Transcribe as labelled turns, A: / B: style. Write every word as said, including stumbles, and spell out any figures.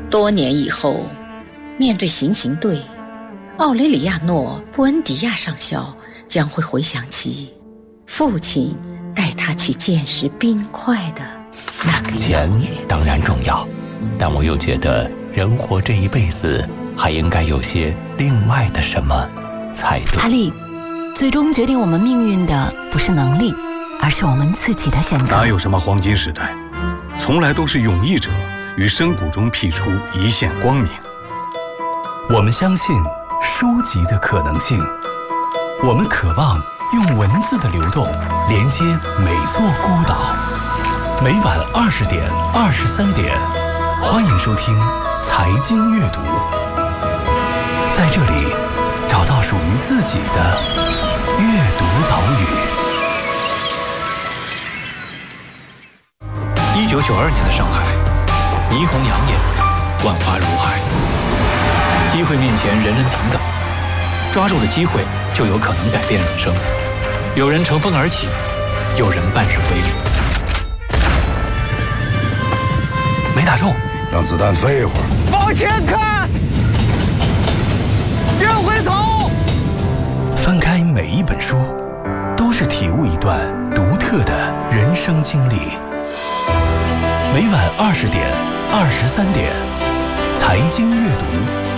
A: 多年以后，面对行刑队，奥雷里亚诺·布恩迪亚上校将会回想起父亲带他去见识冰块的那个
B: 钱当然重要，但我又觉得人活这一辈子还应该有些另外的什么才对。
C: 哈利，最终决定我们命运的不是能力，而是我们自己的选择。
D: 哪有什么黄金时代，从来都是勇毅者于深谷中辟出一线光明。
E: 我们相信书籍的可能性，我们渴望用文字的流动连接每座孤岛。每晚二十点、二十三点，欢迎收听财经阅读，在这里找到属于自己的阅读岛屿。
F: 一九九二年的上海，霓虹养眼，万花如海，机会面前人人平等，抓住了机会就有可能改变人生。有人乘风而起，有人半身微离。
E: 没打中，
G: 让子弹飞一会儿。
H: 往前看，别回头。
E: 翻开每一本书，都是体悟一段独特的人生经历。每晚二十点、二十三点，财经阅读。